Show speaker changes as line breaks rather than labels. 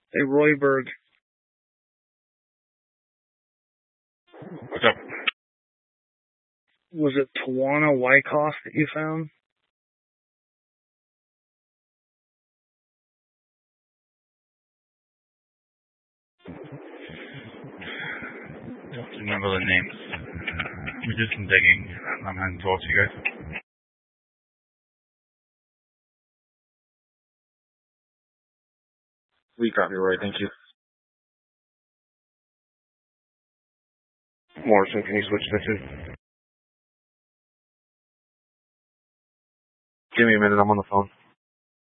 Hey, Royberg.
What's up?
Was it Tawana Wyckoff that you found?
I don't remember the names. We did some digging. I'm heading towards you guys.
We copy, Roy. Thank you.
Morrison, can you switch this to?
Give me a minute. I'm on the phone.